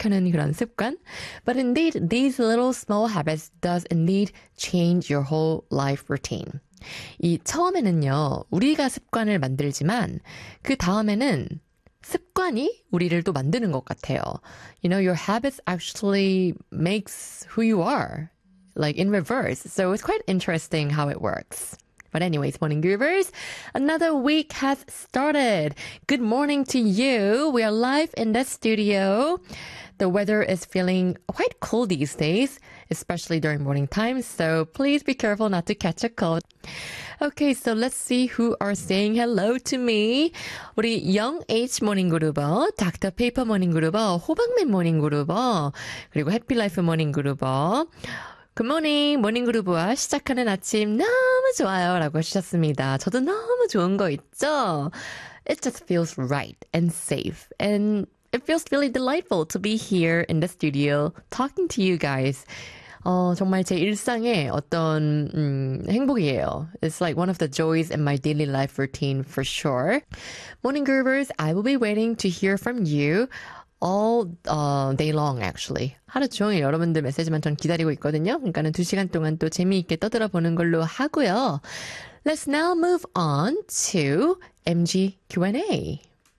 생각하는 그런 습관. But indeed, these little small habits does indeed change your whole life routine. 이 처음에는요, 우리가 습관을 만들지만 그 다음에는 습관이 우리를 또 만드는 것 같아요. You know, your habits actually makes who you are, like in reverse. So it's quite interesting how it works. But anyways, morning groovers, another week has started. Good morning to you. We are live in the studio. The weather is feeling quite cold these days, especially during morning time. So please be careful not to catch a cold. Okay, so let's see who are saying hello to me. 우리 Young H 모닝 그루버, 닥터 페이퍼 모닝 그루버, 호박맨 모닝 그루버, 그리고 해피라이프 모닝 그루버. 굿모닝 모닝그루브와 시작하는 아침 너무 좋아요 라고 해주셨습니다. 저도 너무 좋은 거 있죠? It just feels right and safe and it feels really delightful to be here in the studio talking to you guys. 정말 제 일상의 어떤 행복이에요. It's like one of the joys in my daily life routine for sure. Morning Groovers, I will be waiting to hear from you. all day long actually. 하루 종일 여러분들 메시지만 전 기다리고 있거든요. 그러니까는 2시간 동안 또 재미있게 떠들어 보는 걸로 하고요. Let's now move on to MG Q&A.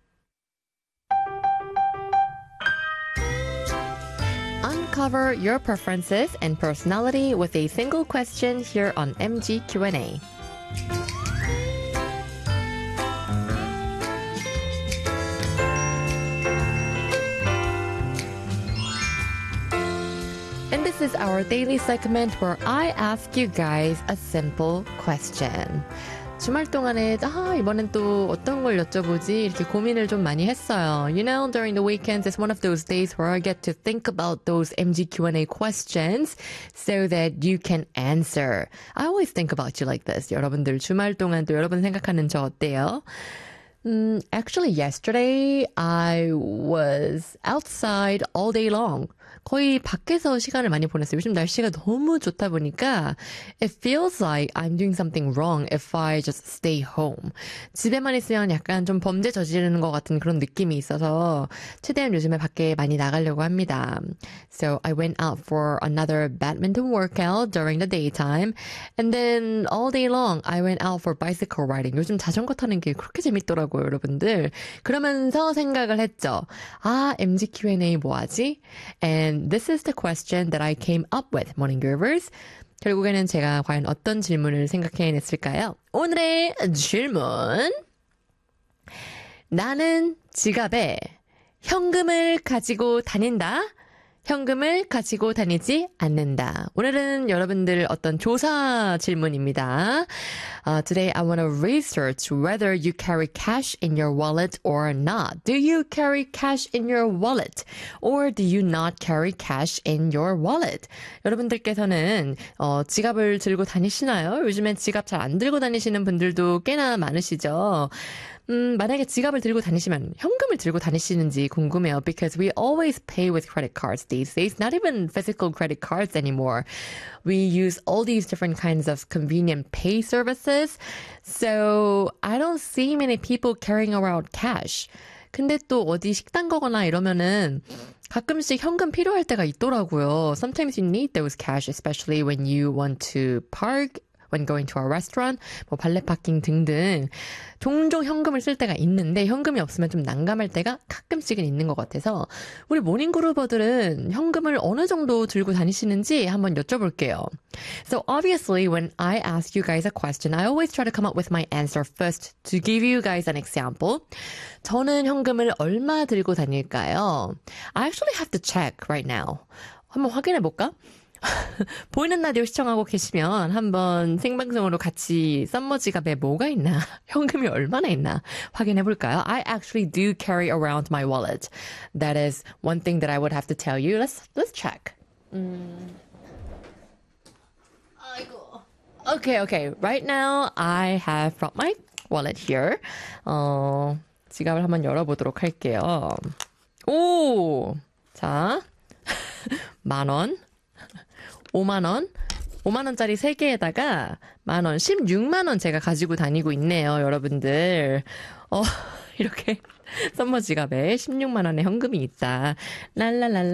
Uncover your preferences and personality with a single question here on MG Q&A. And this is our daily segment where I ask you guys a simple question. 주말 동안에 이번엔 또 어떤 걸 여쭤보지 이렇게 고민을 좀 많이 했어요. You know, during the weekends, it's one of those days where I get to think about those MG Q&A questions so that you can answer. I always think about you like this. 여러분들 주말 동안 또 여러분 생각하는 저 어때요? Actually, yesterday I was outside all day long. 거의 밖에서 시간을 많이 보냈어요. 요즘 날씨가 너무 좋다 보니까 it feels like I'm doing something wrong if I just stay home. 집에만 있으면 약간 좀 범죄 저지르는 것 같은 그런 느낌이 있어서 최대한 요즘에 밖에 많이 나가려고 합니다. So I went out for another badminton workout during the daytime and then all day long I went out for bicycle riding. 요즘 자전거 타는 게 그렇게 재밌더라고요, 여러분들. 그러면서 생각을 했죠. MG Q&A 뭐하지? And this is the question that I came up with, Morning Groovers. 결국에는 제가 과연 어떤 질문을 생각해냈을까요? 오늘의 질문. 나는 지갑에 현금을 가지고 다닌다. 현금을 가지고 다니지 않는다. 오늘은 여러분들 어떤 조사 질문입니다. Today I want to research whether you carry cash in your wallet or not. Do you carry cash in your wallet? Or do you not carry cash in your wallet? 여러분들께서는 지갑을 들고 다니시나요? 요즘엔 지갑 잘 안 들고 다니시는 분들도 꽤나 많으시죠? 만약에 지갑을 들고 다니시면 현금을 들고 다니시는지 궁금해요. Because we always pay with credit cards these days. Not even physical credit cards anymore. We use all these different kinds of convenient pay services. So I don't see many people carrying around cash. 근데 또 어디 식당 가거나 이러면은 가끔씩 현금 필요할 때가 있더라고요. Sometimes you need those cash, especially when you want to park. When going to a restaurant, 뭐 발레 파킹 등등 종종 현금을 쓸 때가 있는데 현금이 없으면 좀 난감할 때가 가끔씩은 있는 것 같아서 우리 모닝그루버들은 현금을 어느 정도 들고 다니시는지 한번 여쭤볼게요. So obviously when I ask you guys a question, I always try to come up with my answer first to give you guys an example. 저는 현금을 얼마 들고 다닐까요? I actually have to check right now. 한번 확인해 볼까? 보이는 라디오 시청하고 계시면 한번 생방송으로 같이 썸머 지갑에 뭐가 있나, 현금이 얼마나 있나 확인해 볼까요? I actually do carry around my wallet. That is one thing that I would have to tell you. Let's check. 아이고. Okay. Right now I have brought my wallet here. 지갑을 한번 열어보도록 할게요. 오! 자, 10,000원. 5만원, 5만원짜리 3개에다가 만원, 16만원 제가 가지고 다니고 있네요, 여러분들. 이렇게 썸머 지갑에 16만원의 현금이 있다. 랄랄랄라.